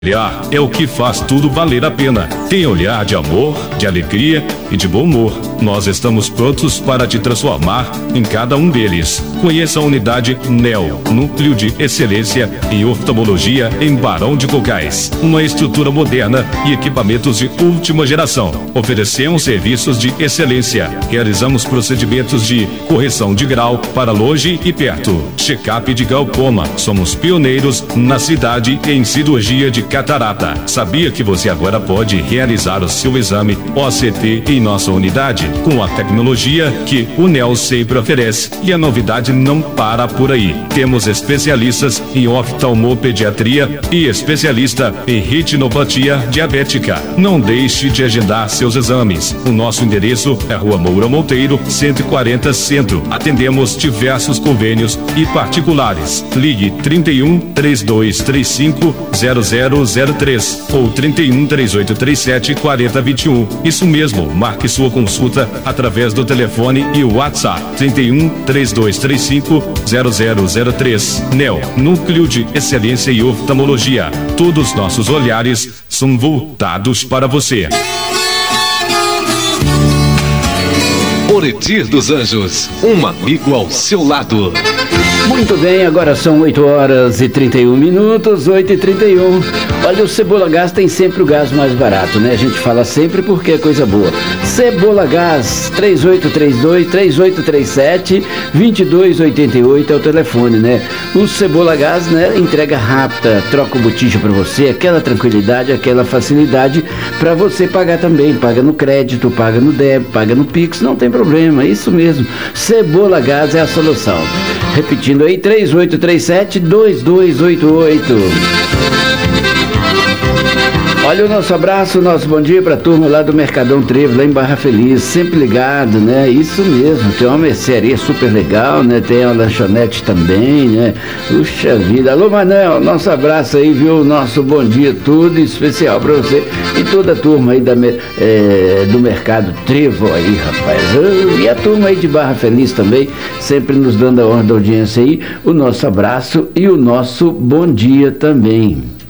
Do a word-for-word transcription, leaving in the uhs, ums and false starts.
Olhar é o que faz tudo valer a pena. Tem olhar de amor, de alegria e de bom humor. Nós estamos prontos para te transformar em cada um deles. Conheça a unidade NEO, Núcleo de Excelência em Oftalmologia em Barão de Cocais. Uma estrutura moderna e equipamentos de última geração. Oferecemos serviços de excelência. Realizamos procedimentos de correção de grau para longe e perto. Check-up de glaucoma. Somos pioneiros na cidade em cirurgia de catarata. Sabia que você agora pode realizar o seu exame O C T em nossa unidade com a tecnologia que o NEO sempre oferece, e a novidade não para por aí. Temos especialistas em oftalmopediatria e especialista em retinopatia diabética. Não deixe de agendar seus exames. O nosso endereço é Rua Moura Monteiro, cento e quarenta Centro. Atendemos diversos convênios e particulares. Ligue trinta e um, três dois três cinco, zero zero zero três ou trinta e um, três oito três sete, quatro zero dois um. Isso mesmo, marque sua consulta através do telefone e o WhatsApp trinta e um, três dois três cinco, zero zero zero três. NEO, Núcleo de Excelência e Oftalmologia. Todos os nossos olhares são voltados para você. Boletim dos Anjos, um amigo ao seu lado. Muito bem, agora são oito horas e trinta e um minutos, oito e trinta e um. Olha, o Cebola Gás tem sempre o gás mais barato, né? A gente fala sempre porque é coisa boa. Cebola Gás, três oito três dois, três oito três sete, dois dois oito oito é o telefone, né? O Cebola Gás, né? Entrega rápida, troca o botija para você, aquela tranquilidade, aquela facilidade para você pagar também. Paga no crédito, paga no débito, paga no Pix, não tem problema, é isso mesmo. Cebola Gás é a solução. Repetindo aí, três oito três sete, dois dois oito oito. Olha o nosso abraço, o nosso bom dia para a turma lá do Mercadão Trevo, lá em Barra Feliz, sempre ligado, né? Isso mesmo, tem uma mercearia super legal, né? Tem uma lanchonete também, né? Puxa vida. Alô, Manel, nosso abraço aí, viu? Nosso bom dia, tudo especial para você e toda a turma aí da, é, do Mercado Trevo aí, rapaz. E a turma aí de Barra Feliz também, sempre nos dando a honra da audiência aí, o nosso abraço e o nosso bom dia também.